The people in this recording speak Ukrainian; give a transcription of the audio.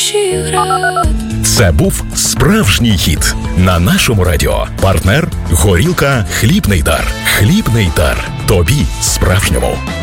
Вишіград. Це був справжній хіт на нашому радіо. Партнер – горілка «Хлібний дар». «Хлібний дар». Тобі справжньому.